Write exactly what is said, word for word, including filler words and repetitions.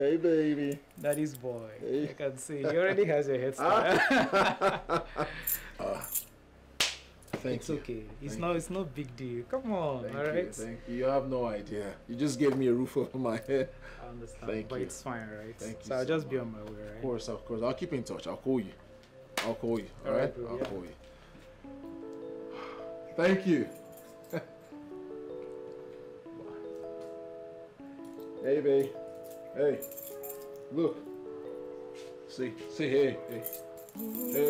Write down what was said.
Hey, baby. Daddy's boy. Hey. I can see. He already has a hairstyle. uh, thank It's you. okay. It's Thank not. you. It's no big deal. Come on. Thank all you. right. Thank you. You have no idea. You just gave me a roof over my head. I understand. Thank but you. it's fine, right? Thank you So I'll so just be much. on my way, right? Of course, of course. I'll keep in touch. I'll call you. I'll call you. All, All right, right? bro, I'll yeah. call you. Thank you. Hey, babe. Hey. Look. See. See. Hey. Hey. Hey.